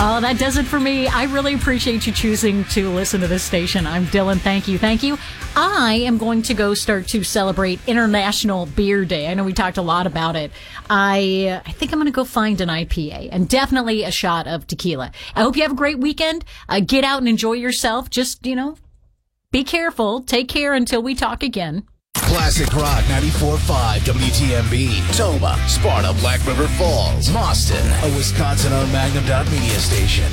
Oh, that does it for me. I really appreciate you choosing to listen to this station. I'm Dylan. Thank you. Thank you. I am going to go start to celebrate International Beer Day. I know we talked a lot about it. I think I'm going to go find an IPA and definitely a shot of tequila. I hope you have a great weekend. Get out and enjoy yourself. Just, be careful. Take care until we talk again. Classic Rock 94.5 WTMB. Toma, Sparta, Black River Falls, Boston. A Wisconsin-owned Magnum Media station.